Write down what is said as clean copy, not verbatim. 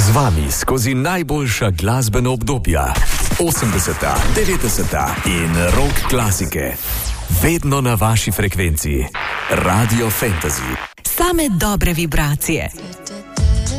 Z vami skozi najboljša glasbena obdobja, 80., 90. in rock klasike. Vedno na vaši frekvenciji. Radio Fantasy. Same dobre vibracije.